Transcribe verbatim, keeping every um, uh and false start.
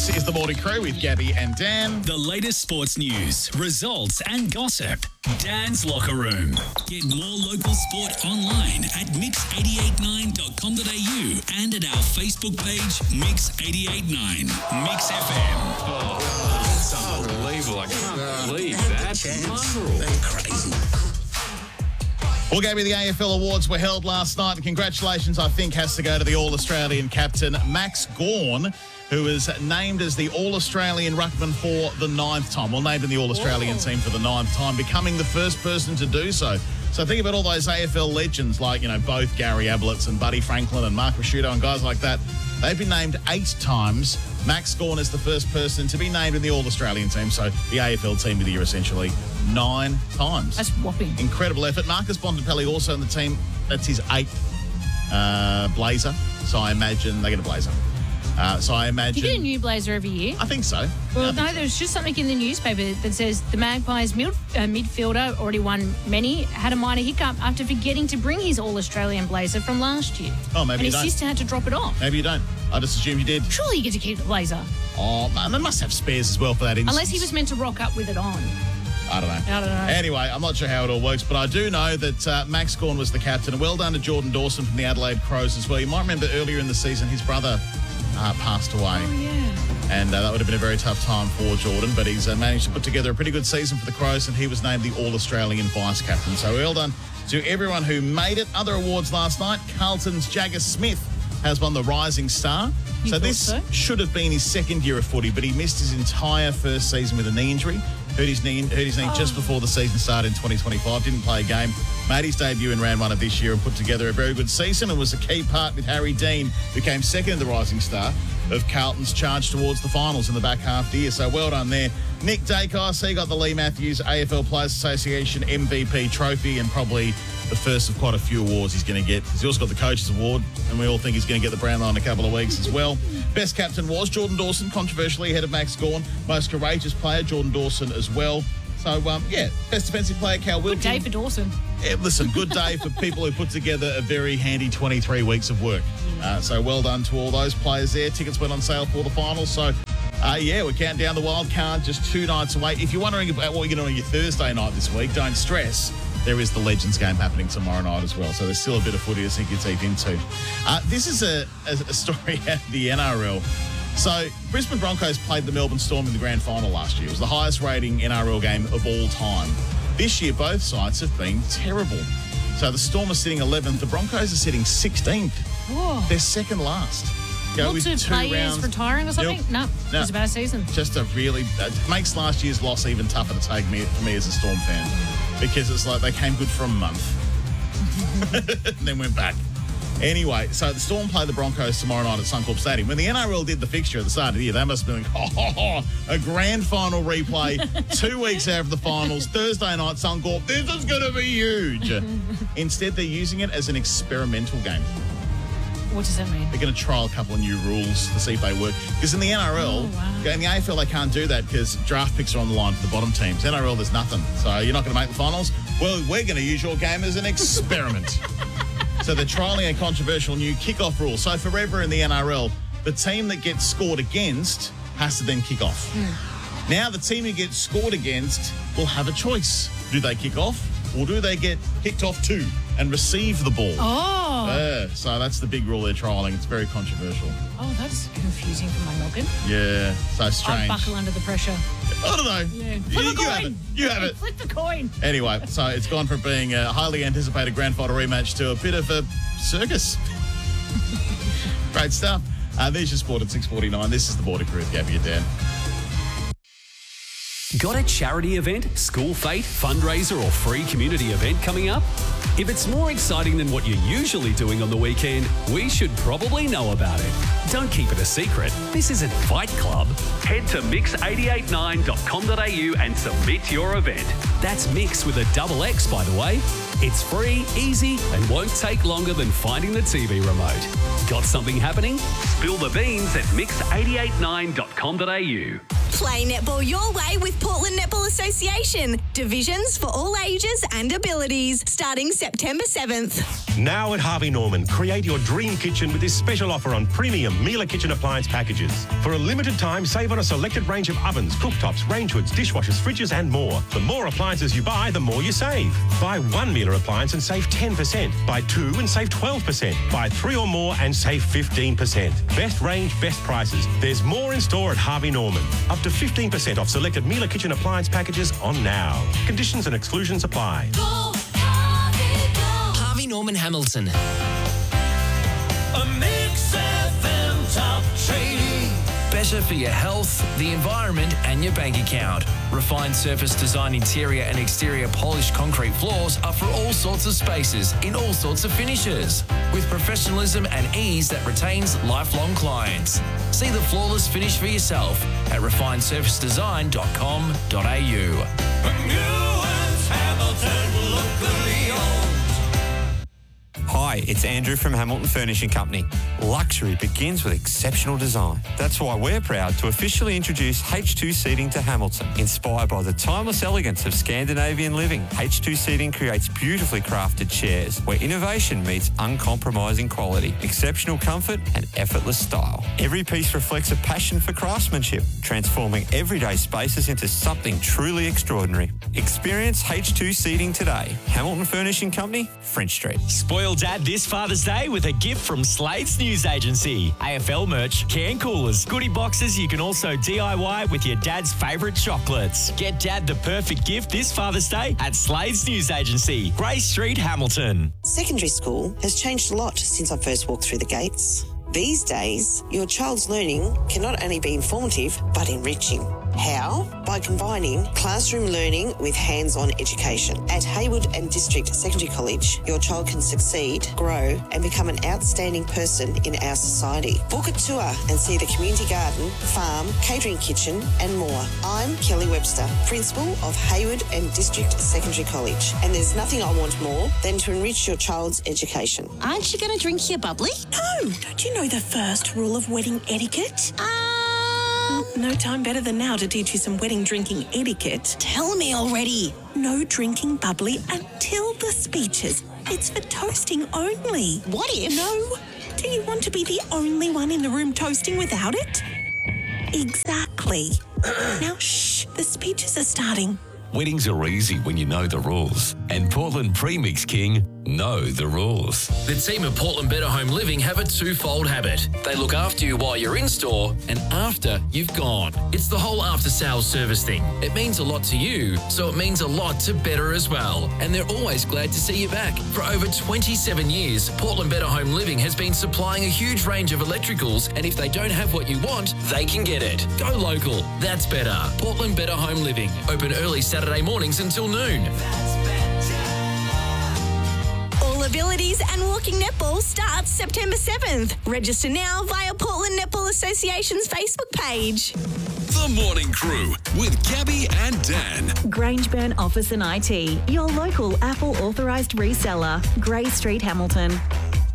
This is the Morning Crew with Gabby and Dan. The latest sports news, results and gossip. Dan's Locker Room. Get more local sport online at mix eight eight nine dot com dot a u and at our Facebook page, Mix eight eight nine. Mix F M. Oh, that's unbelievable. I can't believe that. Mongrel. Crazy. Well, Gabby, the A F L Awards were held last night, and congratulations, I think, has to go to the All-Australian captain, Max Gawn, who was named as the All-Australian ruckman for the ninth time. Well, named in the All-Australian team for the ninth time, becoming the first person to do so. So think about all those A F L legends like, you know, both Gary Ablett and Buddy Franklin and Mark Rasciuto and guys like that. They've been named eight times. Max Gawn is the first person to be named in the All-Australian team, so the A F L team of the year essentially nine times. That's whopping. Incredible effort. Marcus Bontempelli also in the team. That's his eighth uh, blazer, so I imagine they get a blazer. Uh, so I imagine... Do you get a new blazer every year? I think so. Well, yeah, no, so. there's just something in the newspaper that says the Magpies mid, uh, midfielder, already won many, had a minor hiccup after forgetting to bring his All-Australian blazer from last year. Oh, maybe and you his don't. sister had to drop it off. Maybe you don't. I just assumed you did. Surely you get to keep the blazer. Oh, man, they must have spares as well for that instance. Unless he was meant to rock up with it on. I don't know. I don't know. Anyway, I'm not sure how it all works, but I do know that uh, Max Gawn was the captain. And well done to Jordan Dawson from the Adelaide Crows as well. You might remember earlier in the season, his brother uh, passed away. Oh, yeah. And uh, that would have been a very tough time for Jordan, but he's uh, managed to put together a pretty good season for the Crows, and he was named the All-Australian vice-captain. So well done to everyone who made it. Other awards last night, Carlton's Jagger Smith has won the Rising Star. You so thought this so? should have been his second year of footy, but he missed his entire first season with a knee injury. Hurt his knee, hurt his knee Oh. just before the season started in twenty twenty-five. Didn't play a game. Made his debut in round one of this year and put together a very good season and was a key part with Harry Dean, who came second in the Rising Star of Carlton's charge towards the finals in the back half of the year. So well done there. Nick Dacos, he got the Lee Matthews A F L Players Association M V P trophy and probably the first of quite a few awards he's going to get. He's also got the Coaches Award, and we all think he's going to get the Brownlow in a couple of weeks as well. Best captain was Jordan Dawson, controversially ahead of Max Gawn. Most courageous player, Jordan Dawson as well. So, um, yeah, best defensive player, Cal Wilkin. Good day for Dawson. Yeah, listen, good day for people who put together a very handy twenty-three weeks of work. Uh, so well done to all those players there. Tickets went on sale for the finals. So, uh, yeah, we're counting down the wild card, just two nights away. If you're wondering about what you're going to do on your Thursday night this week, don't stress. There is the Legends game happening tomorrow night as well. So there's still a bit of footy to sink your teeth into. Uh, this is a, a, a story out of the N R L. So Brisbane Broncos played the Melbourne Storm in the grand final last year. It was the highest rating N R L game of all time. This year, both sides have been terrible. So the Storm are sitting eleventh. The Broncos are sitting sixteenth. Oh. They're second last. Go Lots with of two players rounds. retiring or something? Yep. No, No. it was a bad season. Just a really... It makes last year's loss even tougher to take me, for me as a Storm fan. Because it's like they came good for a month. and then went back. Anyway, so the Storm play the Broncos tomorrow night at Suncorp Stadium. When the N R L did the fixture at the start of the year, they must have been like, oh, a grand final replay, two weeks after the finals, Thursday night, Suncorp, this is going to be huge. Instead, they're using it as an experimental game. What does that mean? They're going to trial a couple of new rules to see if they work. Because in the N R L, Oh, wow. in the A F L, they can't do that because draft picks are on the line for the bottom teams. N R L, there's nothing. So you're not going to make the finals? Well, we're going to use your game as an experiment. So they're trialling a controversial new kickoff rule. So forever in the N R L, the team that gets scored against has to then kick off. Mm. Now the team who gets scored against will have a choice. Do they kick off or do they get kicked off too and receive the ball? Oh. Uh, so that's the big rule they're trialling. It's very controversial. Oh, that's confusing for my noggin. Yeah, so I'd strange. buckle under the pressure. I don't know. Yeah. You, Flip a you have coin. it. You have it. Flip the coin. Anyway, so it's gone from being a highly anticipated grand final rematch to a bit of a circus. Great stuff. Uh, there's your sport at six forty-nine. This is the Border Crew with Gabby and Dan. Got a charity event, school fete, fundraiser or free community event coming up? If it's more exciting than what you're usually doing on the weekend, we should probably know about it. Don't keep it a secret. This isn't Fight Club. Head to mix eight eight nine dot com dot a u and submit your event. That's Mix with a double X, by the way. It's free, easy, and won't take longer than finding the T V remote. Got something happening? Spill the beans at mix eight eight nine dot com dot a u. Play netball your way with Portland Netball Association. Divisions for all ages and abilities starting September seventh. Now at Harvey Norman, create your dream kitchen with this special offer on premium Miele kitchen appliance packages. For a limited time, save on a selected range of ovens, cooktops, range hoods, dishwashers, fridges and more. The more appliances you buy, the more you save. Buy one Miele appliance and save ten percent. Buy two and save twelve percent. Buy three or more and save fifteen percent. Best range, best prices. There's more in store at Harvey Norman. Up to fifteen percent off selected Miele kitchen appliance packages on now. Conditions and exclusions apply. Go, Harvey, go. Harvey Norman Hamilton. A Mix F M top trading. Better for your health, the environment and your bank account. Refined Surface Design interior and exterior polished concrete floors are for all sorts of spaces in all sorts of finishes. With professionalism and ease that retains lifelong clients. See the flawless finish for yourself at refined surface design dot com dot a u. Newlands Hamilton, locally owned. Hi, it's Andrew from Hamilton Furnishing Company. Luxury begins with exceptional design. That's why we're proud to officially introduce H two Seating to Hamilton. Inspired by the timeless elegance of Scandinavian living, H two Seating creates beautifully crafted chairs where innovation meets uncompromising quality, exceptional comfort and effortless style. Every piece reflects a passion for craftsmanship, transforming everyday spaces into something truly extraordinary. Experience H two Seating today. Hamilton Furnishing Company, French Street. Spoil Dad this Father's Day with a gift from Slade's News Agency. A F L merch, can coolers, goodie boxes you can also D I Y with your dad's favourite chocolates. Get Dad the perfect gift this Father's Day at Slade's News Agency, Grey Street, Hamilton. Secondary school has changed a lot since I first walked through the gates. These days, your child's learning can not only be informative, but enriching. How? By combining classroom learning with hands-on education. At Hayward and District Secondary College, your child can succeed, grow, and become an outstanding person in our society. Book a tour and see the community garden, farm, catering kitchen, and more. I'm Kelly Webster, Principal of Hayward and District Secondary College, and there's nothing I want more than to enrich your child's education. Aren't you going to drink your bubbly? No, don't you know the first rule of wedding etiquette? Um, no time better than now to teach you some wedding drinking etiquette. Tell me already. No drinking bubbly until the speeches. It's for toasting only. What if? No. Do you want to be the only one in the room toasting without it? Exactly. Now, shh, the speeches are starting. Weddings are easy when you know the rules. And Portland Premix King know the rules. The team at Portland Better Home Living have a twofold habit. They look after you while you're in store and after you've gone. It's the whole after-sales service thing. It means a lot to you, so it means a lot to Better as well. And they're always glad to see you back. For over twenty-seven years, Portland Better Home Living has been supplying a huge range of electricals, and if they don't have what you want, they can get it. Go local. That's better. Portland Better Home Living. Open early Saturday mornings until noon. All Abilities and Walking Netball starts September seventh. Register now via Portland Netball Association's Facebook page. The Morning Crew with Gabby and Dan. Grangeburn Office and I T, your local Apple authorised reseller, Grey Street, Hamilton.